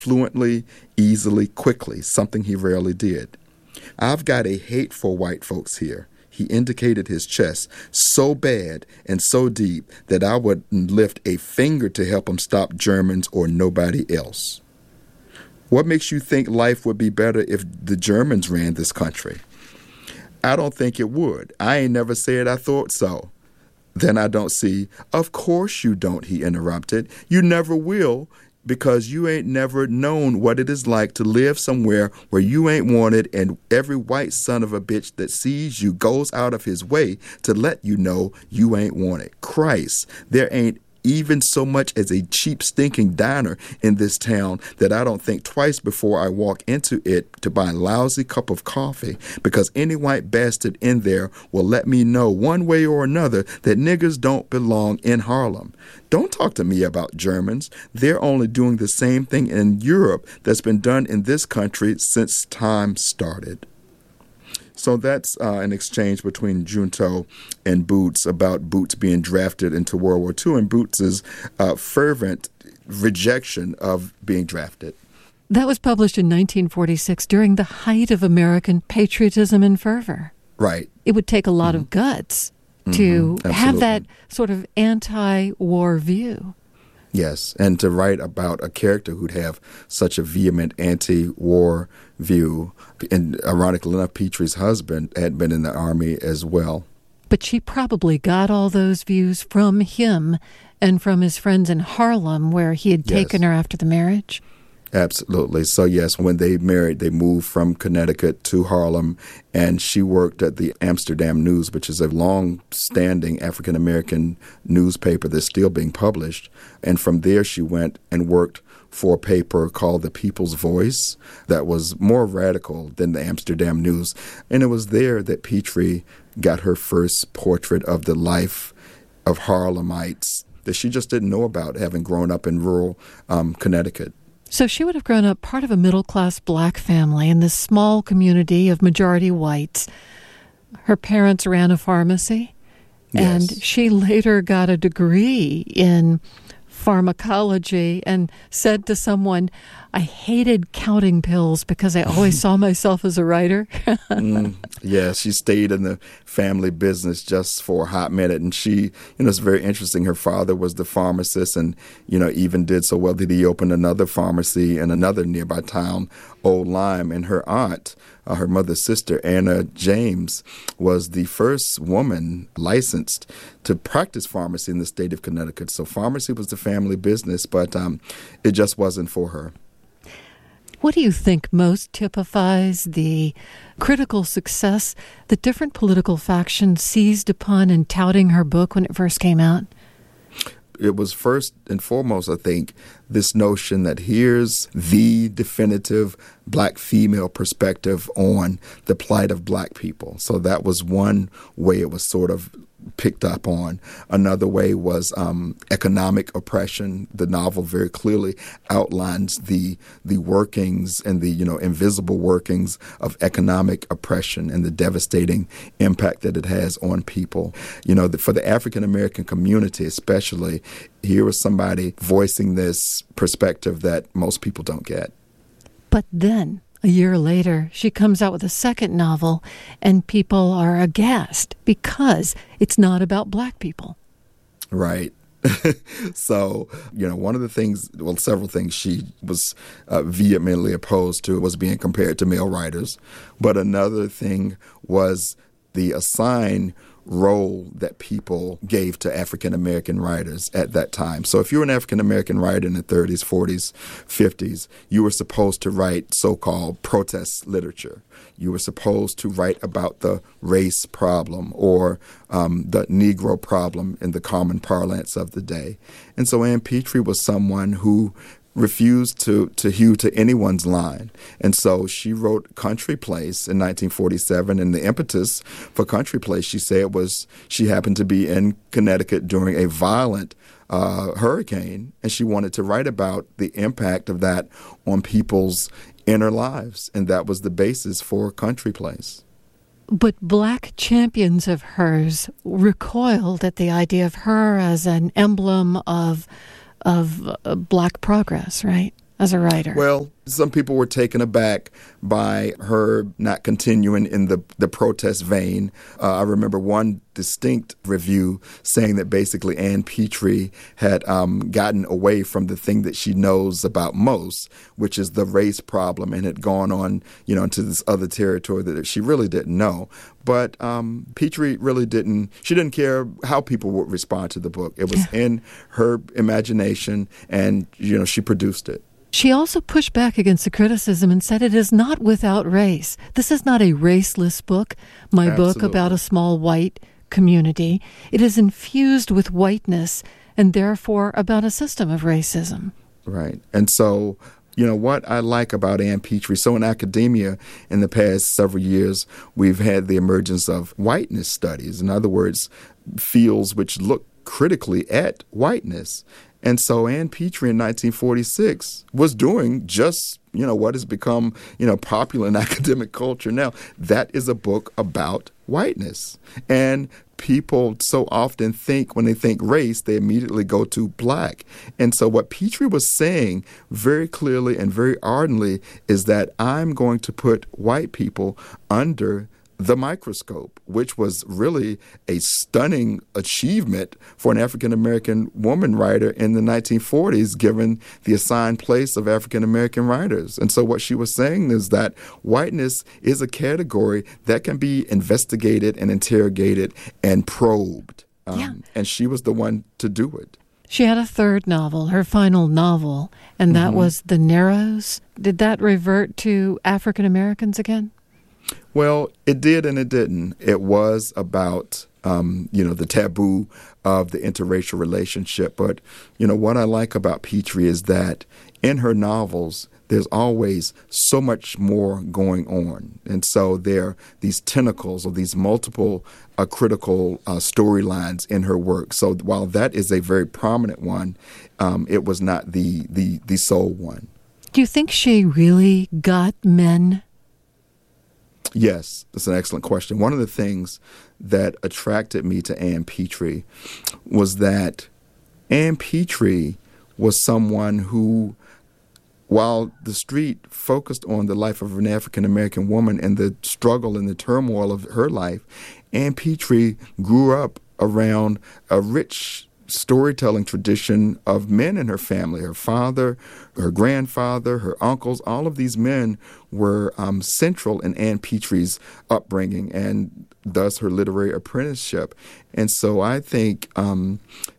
fluently, easily, quickly, something he rarely did. I've got a hate for white folks here. He indicated his chest so bad and so deep that I would lift a finger to help him stop Germans or nobody else. What makes you think life would be better if the Germans ran this country? I don't think it would. I ain't never said I thought so. Then I don't see. Of course you don't, he interrupted. You never will, because you ain't never known what it is like to live somewhere where you ain't wanted, and every white son of a bitch that sees you goes out of his way to let you know you ain't wanted. Christ, there ain't even so much as a cheap stinking diner in this town that I don't think twice before I walk into it to buy a lousy cup of coffee, because any white bastard in there will let me know one way or another that niggers don't belong in Harlem. Don't talk to me about Germans. They're only doing the same thing in Europe that's been done in this country since time started. So that's an exchange between Junto and Boots about Boots being drafted into World War II and Boots's fervent rejection of being drafted. That was published in 1946 during the height of American patriotism and fervor. Right. It would take a lot of guts to have that sort of anti-war view. Yes, and to write about a character who'd have such a vehement anti-war view. And ironically enough, Petrie's husband had been in the Army as well. But she probably got all those views from him and from his friends in Harlem, where he had taken her after the marriage. Absolutely. So, yes, when they married, they moved from Connecticut to Harlem, and she worked at the Amsterdam News, which is a long-standing African-American newspaper that's still being published. And from there, she went and worked for a paper called The People's Voice that was more radical than the Amsterdam News. And it was there that Petrie got her first portrait of the life of Harlemites that she just didn't know about, having grown up in rural Connecticut. So she would have grown up part of a middle-class black family in this small community of majority whites. Her parents ran a pharmacy, and she later got a degree in pharmacology and said to someone, I hated counting pills because I always saw myself as a writer. Yeah, she stayed in the family business just for a hot minute. And she, it's very interesting. Her father was the pharmacist and, even did so well that he opened another pharmacy in another nearby town, Old Lyme. And her aunt, her mother's sister, Anna James, was the first woman licensed to practice pharmacy in the state of Connecticut. So pharmacy was the family business, but it just wasn't for her. What do you think most typifies the critical success that different political factions seized upon in touting her book when it first came out? It was first and foremost, I think, this notion that here's the definitive black female perspective on the plight of black people. So that was one way it was sort of picked up on. Another way was economic oppression. The novel very clearly outlines the workings and the invisible workings of economic oppression and the devastating impact that it has on people. For the African American community especially, here was somebody voicing this perspective that most people don't get. But then, a year later, she comes out with a second novel, and people are aghast because it's not about black people. Right. So, one of the things, several things she was vehemently opposed to was being compared to male writers. But another thing was the assigned role that people gave to African-American writers at that time. So if you were an African-American writer in the 30s, 40s, 50s, you were supposed to write so-called protest literature. You were supposed to write about the race problem or the Negro problem in the common parlance of the day. And so Ann Petrie was someone who refused to hew to anyone's line. And so she wrote Country Place in 1947, and the impetus for Country Place, she said, was she happened to be in Connecticut during a violent hurricane, and she wanted to write about the impact of that on people's inner lives, and that was the basis for Country Place. But black champions of hers recoiled at the idea of her as an emblem of black progress, right? as a writer? Well, some people were taken aback by her not continuing in the protest vein. I remember one distinct review saying that basically Ann Petrie had gotten away from the thing that she knows about most, which is the race problem, and had gone on, into this other territory that she really didn't know. But Petrie really she didn't care how people would respond to the book. It was in her imagination, and, she produced it. She also pushed back against the criticism and said it is not without race. This is not a raceless book, my Absolutely. book about a small white community. It is infused with whiteness and therefore about a system of racism. Right. And so, what I like about Ann Petrie, so in academia in the past several years, we've had the emergence of whiteness studies. In other words, fields which look critically at whiteness. And so Ann Petrie in 1946 was doing just, what has become, popular in academic culture now. That is a book about whiteness. And people so often think, when they think race, they immediately go to black. And so what Petrie was saying very clearly and very ardently is that I'm going to put white people under the microscope, which was really a stunning achievement for an African-American woman writer in the 1940s, given the assigned place of African-American writers. And so what she was saying is that whiteness is a category that can be investigated and interrogated and probed. And she was the one to do it. She had a third novel, her final novel, and that was The Narrows. Did that revert to African-Americans again? Well, it did and it didn't. It was about, the taboo of the interracial relationship. But, what I like about Petrie is that in her novels, there's always so much more going on. And so there are these tentacles or these multiple critical storylines in her work. So while that is a very prominent one, it was not the sole one. Do you think she really got men? Yes, that's an excellent question. One of the things that attracted me to Ann Petrie was that Ann Petrie was someone who, while the street focused on the life of an African-American woman and the struggle and the turmoil of her life, Ann Petrie grew up around a rich storytelling tradition of men in her family. Her father, her grandfather, her uncles, all of these men were central in Ann Petrie's upbringing and thus her literary apprenticeship. And so I think when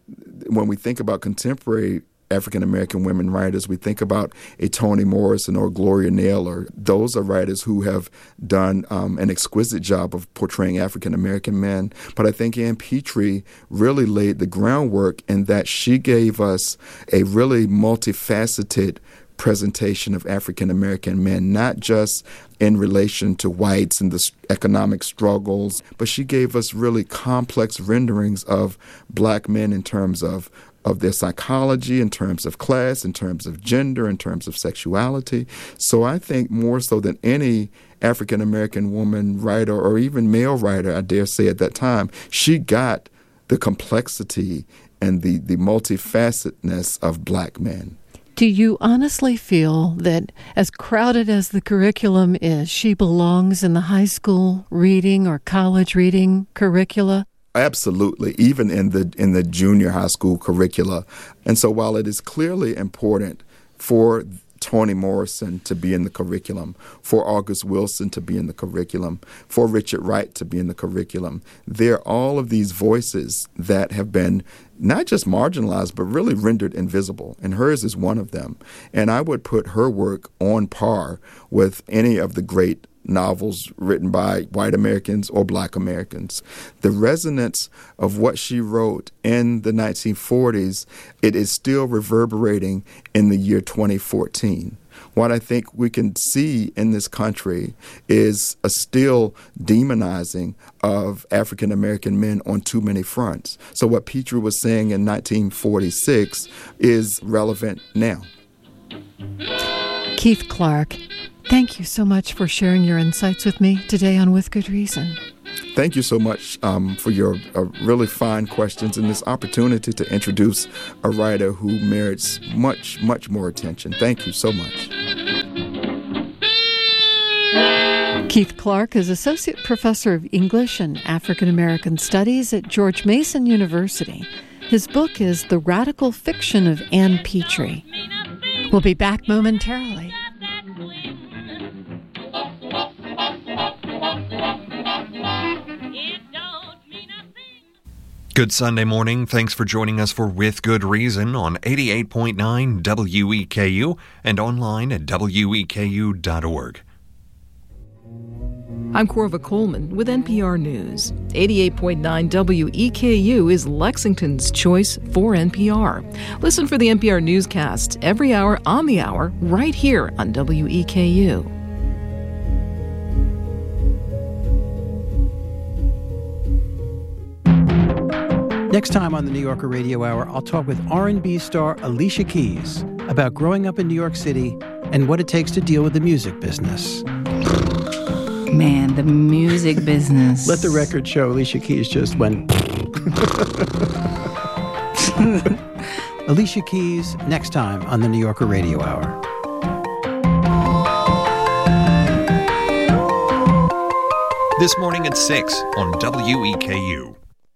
we think about contemporary African-American women writers, we think about a Toni Morrison or Gloria Naylor. Those are writers who have done an exquisite job of portraying African-American men. But I think Ann Petrie really laid the groundwork in that she gave us a really multifaceted presentation of African-American men, not just in relation to whites and the economic struggles, but she gave us really complex renderings of black men in terms of their psychology, in terms of class, in terms of gender, in terms of sexuality. So I think more so than any African-American woman writer or even male writer, I dare say at that time, she got the complexity and the multifacetedness of black men. Do you honestly feel that as crowded as the curriculum is, she belongs in the high school reading or college reading curricula? Absolutely, even in the junior high school curricula. And so while it is clearly important for Toni Morrison to be in the curriculum, for August Wilson to be in the curriculum, for Richard Wright to be in the curriculum, there are all of these voices that have been not just marginalized, but really rendered invisible. And hers is one of them. And I would put her work on par with any of the great novels written by white Americans or black Americans. The resonance of what she wrote in the 1940s, it is still reverberating in the year 2014. What I think we can see in this country is a still demonizing of African-American men on too many fronts. So what Petrie was saying in 1946 is relevant now. Keith Clark, thank you so much for sharing your insights with me today on With Good Reason. Thank you so much for your really fine questions and this opportunity to introduce a writer who merits much, much more attention. Thank you so much. Keith Clark is Associate Professor of English and African American Studies at George Mason University. His book is The Radical Fiction of Ann Petrie. We'll be back momentarily. Good Sunday morning. Thanks for joining us for With Good Reason on 88.9 WEKU and online at weku.org. I'm Corva Coleman with NPR News. 88.9 WEKU is Lexington's choice for NPR. Listen for the NPR newscast every hour on the hour right here on WEKU. Next time on the New Yorker Radio Hour, I'll talk with R&B star Alicia Keys about growing up in New York City and what it takes to deal with the music business. Man, the music business. Let the record show Alicia Keys just went... Alicia Keys, next time on the New Yorker Radio Hour. This morning at 6 on WEKU.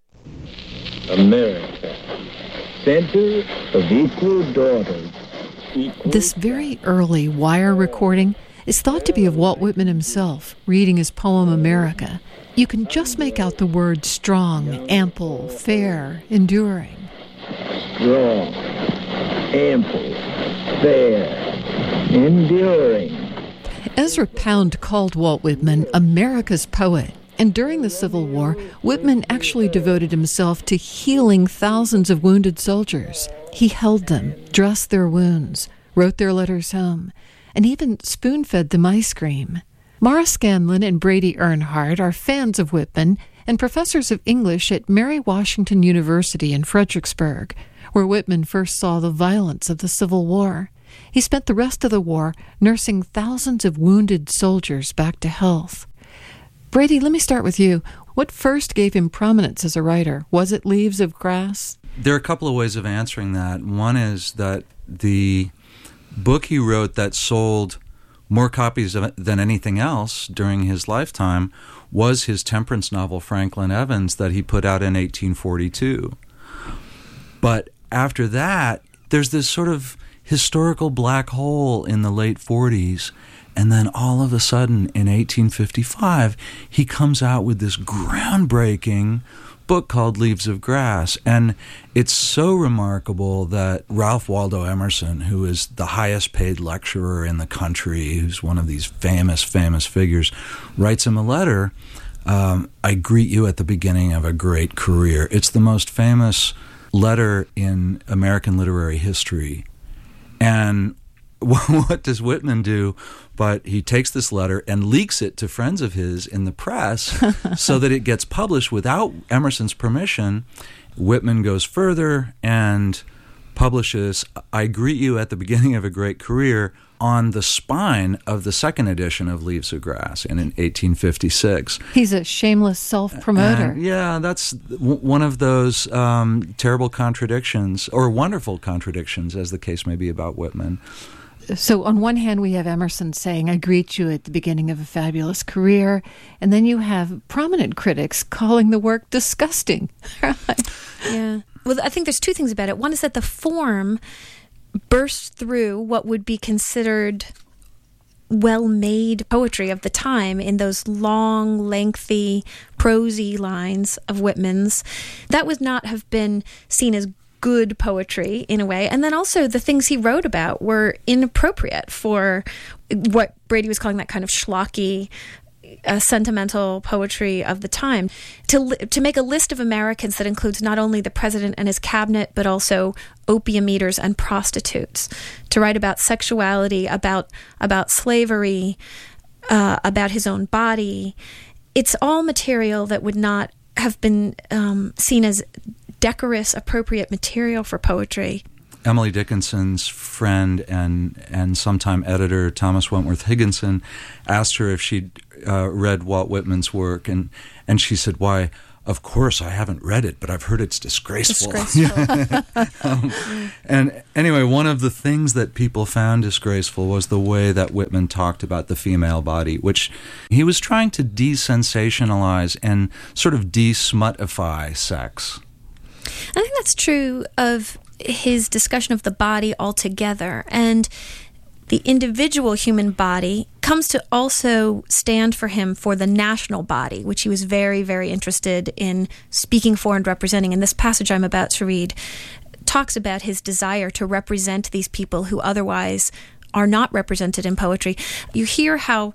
America, center of equal daughters. This very early wire recording is thought to be of Walt Whitman himself, reading his poem America. You can just make out the words strong, ample, fair, enduring. Strong, ample, fair, enduring. Ezra Pound called Walt Whitman America's poet. And during the Civil War, Whitman actually devoted himself to healing thousands of wounded soldiers. He held them, dressed their wounds, wrote their letters home, and even spoon-fed them ice cream. Mara Scanlon and Brady Earnhardt are fans of Whitman and professors of English at Mary Washington University in Fredericksburg, where Whitman first saw the violence of the Civil War. He spent the rest of the war nursing thousands of wounded soldiers back to health. Brady, let me start with you. What first gave him prominence as a writer? Was it Leaves of Grass? There are a couple of ways of answering that. One is that the book he wrote that sold more copies of it than anything else during his lifetime was his temperance novel, Franklin Evans, that he put out in 1842. But after that, there's this sort of historical black hole in the late 40s. And then all of a sudden, in 1855, he comes out with this groundbreaking book called Leaves of Grass. And it's so remarkable that Ralph Waldo Emerson, who is the highest paid lecturer in the country, who's one of these famous figures, writes him a letter, I greet you at the beginning of a great career. It's the most famous letter in American literary history. And what does Whitman do? But he takes this letter and leaks it to friends of his in the press so that it gets published without Emerson's permission. Whitman goes further and publishes I Greet You at the Beginning of a Great Career on the spine of the second edition of Leaves of Grass in 1856. He's a shameless self-promoter. Yeah, that's one of those terrible contradictions, or wonderful contradictions, as the case may be, about Whitman. So on one hand, we have Emerson saying, I greet you at the beginning of a fabulous career. And then you have prominent critics calling the work disgusting. Yeah. Well, I think there's two things about it. One is that the form burst through what would be considered well-made poetry of the time in those long, lengthy, prosy lines of Whitman's. That would not have been seen as good poetry in a way. And then also the things he wrote about were inappropriate for what Brady was calling that kind of schlocky, sentimental poetry of the time. To make a list of Americans that includes not only the president and his cabinet, but also opium eaters and prostitutes. To write about sexuality, about slavery, about his own body. It's all material that would not have been seen as decorous, appropriate material for poetry. Emily Dickinson's friend and sometime editor Thomas Wentworth Higginson asked her if she'd read Walt Whitman's work, and she said, "Why, of course I haven't read it, but I've heard it's disgraceful." And anyway, one of the things that people found disgraceful was the way that Whitman talked about the female body, which he was trying to desensationalize and sort of desmutify sex. I think that's true of his discussion of the body altogether, and the individual human body comes to also stand for him for the national body, which he was very, very interested in speaking for and representing. And this passage I'm about to read talks about his desire to represent these people who otherwise are not represented in poetry. You hear how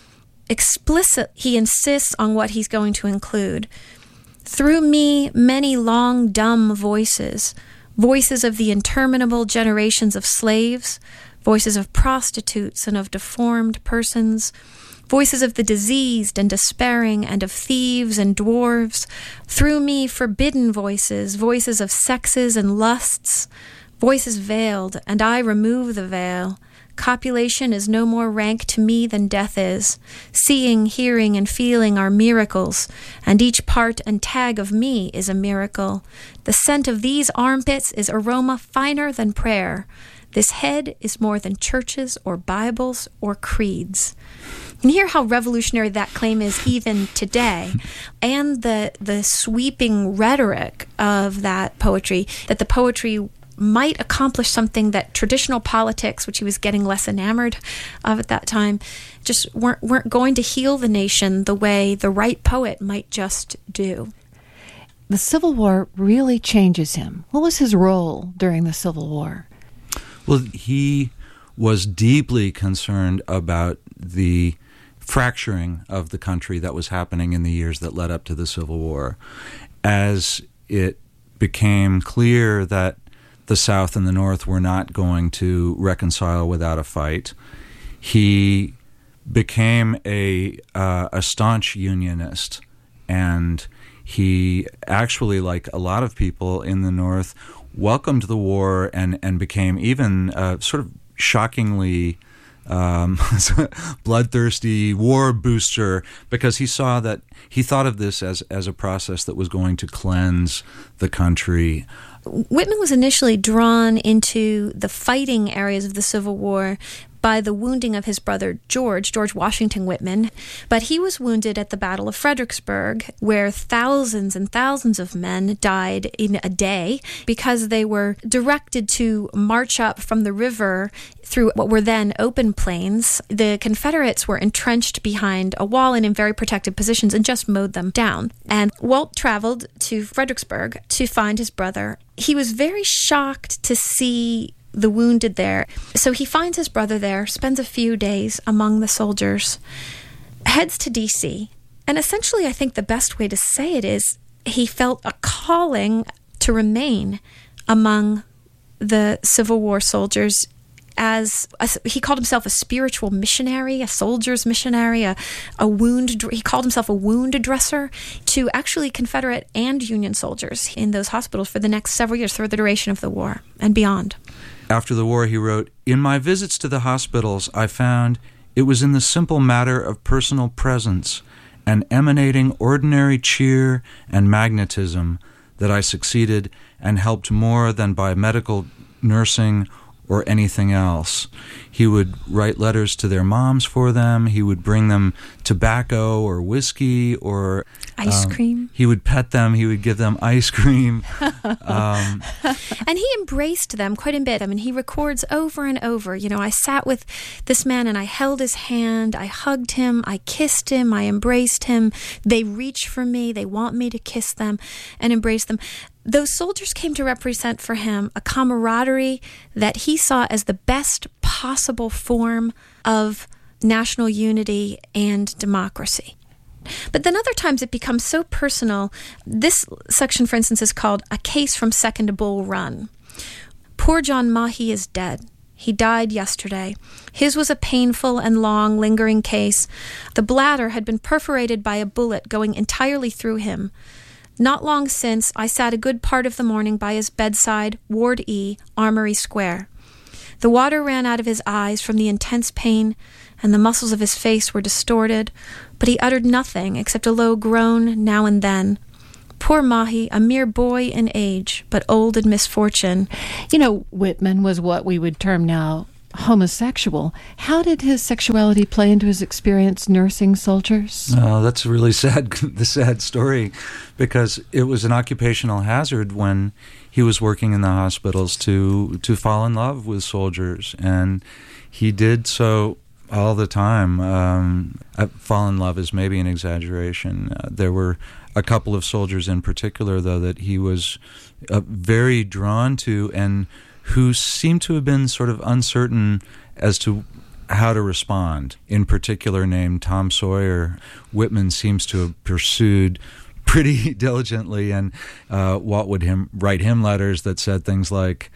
explicit he insists on what he's going to include. Through me, many long, dumb voices, voices of the interminable generations of slaves, voices of prostitutes and of deformed persons, voices of the diseased and despairing and of thieves and dwarves. Through me, forbidden voices, voices of sexes and lusts, voices veiled, and I remove the veil. Copulation is no more rank to me than death is. Seeing, hearing, and feeling are miracles, and each part and tag of me is a miracle. The scent of these armpits is aroma finer than prayer. This head is more than churches or Bibles or creeds. And hear how revolutionary that claim is even today, and the sweeping rhetoric of that poetry, that the poetry might accomplish something that traditional politics, which he was getting less enamored of at that time, just weren't going to heal the nation the way the right poet might just do. The Civil War really changes him. What was his role during the Civil War? Well, he was deeply concerned about the fracturing of the country that was happening in the years that led up to the Civil War. As it became clear that the South and the North were not going to reconcile without a fight, he became a staunch unionist, and he actually, like a lot of people in the North, welcomed the war and became even sort of shockingly bloodthirsty war booster, because he saw that he thought of this as a process that was going to cleanse the country. Whitman was initially drawn into the fighting areas of the Civil War by the wounding of his brother George Washington Whitman, but he was wounded at the Battle of Fredericksburg, where thousands and thousands of men died in a day because they were directed to march up from the river through what were then open plains. The Confederates were entrenched behind a wall and in very protected positions and just mowed them down. And Walt traveled to Fredericksburg to find his brother. He was very shocked to see the wounded there. So he finds his brother there, spends a few days among the soldiers, heads to D.C., and essentially I think the best way to say it is he felt a calling to remain among the Civil War soldiers as he called himself a spiritual missionary, a soldier's missionary, he called himself a wound dresser to actually Confederate and Union soldiers in those hospitals for the next several years, through the duration of the war and beyond. After the war, he wrote, "In my visits to the hospitals, I found it was in the simple matter of personal presence and emanating ordinary cheer and magnetism that I succeeded and helped more than by medical nursing or anything else." He would write letters to their moms for them. He would bring them tobacco or whiskey or ice cream. He would pet them. He would give them ice cream. And he embraced them quite a bit. I mean, he records over and over, I sat with this man and I held his hand, I hugged him, I kissed him, I embraced him. They reach for me, they want me to kiss them and embrace them. Those soldiers came to represent for him a camaraderie that he saw as the best possible form of national unity and democracy. But then other times it becomes so personal. This section, for instance, is called A Case from Second Bull Run. Poor John Mahy is dead. He died yesterday. His was a painful and long, lingering case. The bladder had been perforated by a bullet going entirely through him. Not long since, I sat a good part of the morning by his bedside, Ward E, Armory Square. The water ran out of his eyes from the intense pain, and the muscles of his face were distorted, but he uttered nothing except a low groan now and then. Poor Mahi, a mere boy in age, but old in misfortune. You know, Whitman was what we would term now homosexual. How did his sexuality play into his experience nursing soldiers? Oh, that's a really sad story, because it was an occupational hazard when he was working in the hospitals to fall in love with soldiers, and he did so all the time. Fall in love is maybe an exaggeration. There were a couple of soldiers in particular, though, that he was very drawn to, and who seemed to have been sort of uncertain as to how to respond. In particular, named Tom Sawyer, Whitman seems to have pursued pretty diligently, and Walt would write him letters that said things like,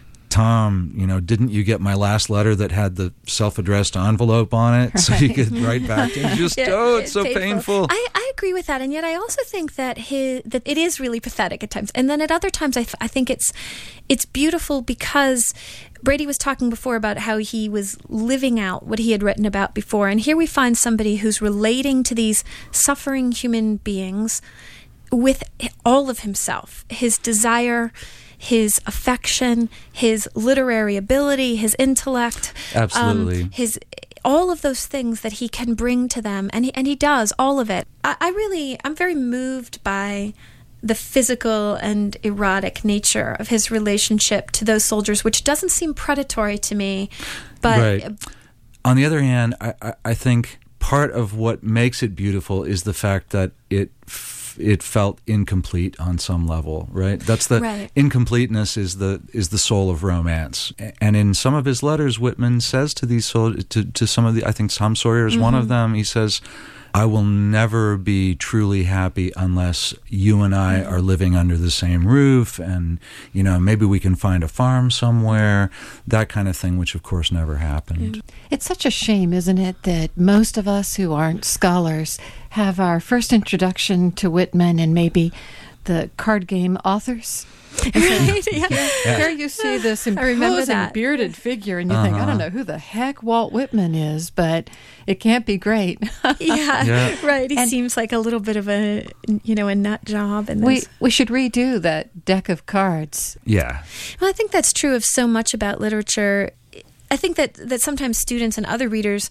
Tom, didn't you get my last letter that had the self-addressed envelope on it, so you could write back to him? Just, it's so painful. I agree with that, and yet I also think that that it is really pathetic at times. And then at other times, I think it's beautiful, because Brady was talking before about how he was living out what he had written about before, and here we find somebody who's relating to these suffering human beings with all of himself, his desire, his affection, his literary ability, his intellect. Absolutely. All of those things that he can bring to them, and he does all of it. I'm very moved by the physical and erotic nature of his relationship to those soldiers, which doesn't seem predatory to me. But right. On the other hand, I think part of what makes it beautiful is the fact that it felt incomplete on some level, right? That's the right. Incompleteness is the soul of romance. And in some of his letters, Whitman says to these to some of the, I think Tom Sawyer is one of them. He says, I will never be truly happy unless you and I are living under the same roof, and maybe we can find a farm somewhere, that kind of thing, which of course never happened. It's such a shame, isn't it, that most of us who aren't scholars have our first introduction to Whitman and maybe the card game authors. Right, yeah. There you see this imposing bearded figure, and you think, I don't know who the heck Walt Whitman is, but it can't be great. Yeah, right. He seems like a little bit of a nut job. And we should redo that deck of cards. Yeah. Well, I think that's true of so much about literature. I think that sometimes students and other readers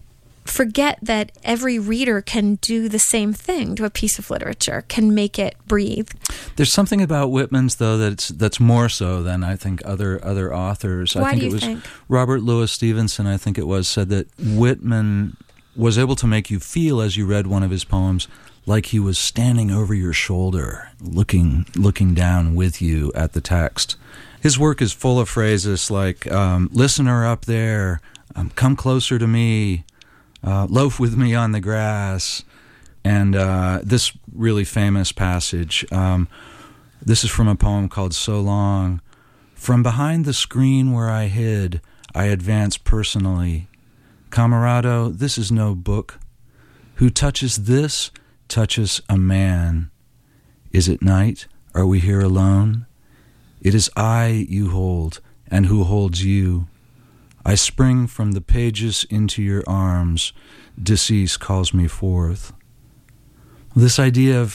forget that every reader can do the same thing to a piece of literature, can make it breathe. There's something about Whitman's, though, that's more so than I think other authors. Why I think do you it was think? Robert Louis Stevenson, I think it was, said that Whitman was able to make you feel, as you read one of his poems, like he was standing over your shoulder, looking down with you at the text. His work is full of phrases like, listener up there, come closer to me, loaf with me on the grass, and this really famous passage. This is from a poem called So Long. From behind the screen where I hid, I advanced personally. Camarado, this is no book. Who touches this touches a man. Is it night? Are we here alone? It is I you hold, and who holds you. I spring from the pages into your arms. Decease calls me forth. This idea of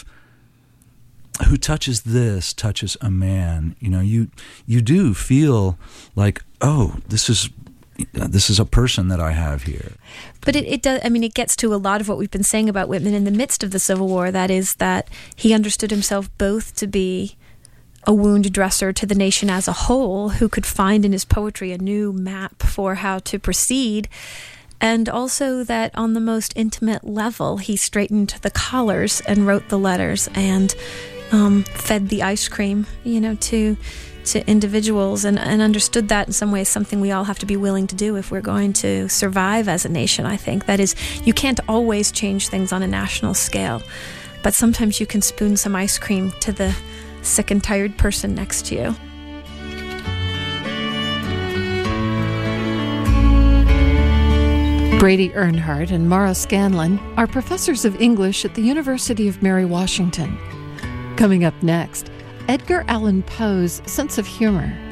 who touches this touches a man. You do feel like, oh, this is a person that I have here. But it does. I mean, it gets to a lot of what we've been saying about Whitman in the midst of the Civil War. That is that he understood himself both to be a wound dresser to the nation as a whole, who could find in his poetry a new map for how to proceed, and also that on the most intimate level, he straightened the collars and wrote the letters and fed the ice cream, to individuals, and understood that in some ways something we all have to be willing to do if we're going to survive as a nation. I think that is, you can't always change things on a national scale, but sometimes you can spoon some ice cream to the sick and tired person next to you. Brady Earnhardt and Mara Scanlon are professors of English at the University of Mary Washington. Coming up next, Edgar Allan Poe's sense of humor.